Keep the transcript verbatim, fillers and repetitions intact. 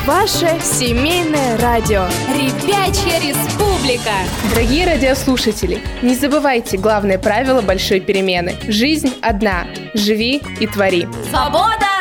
Ваше семейное радио. Ребячья республика. Дорогие радиослушатели, не забывайте главное правило большой перемены. Жизнь одна. Живи и твори. Свобода!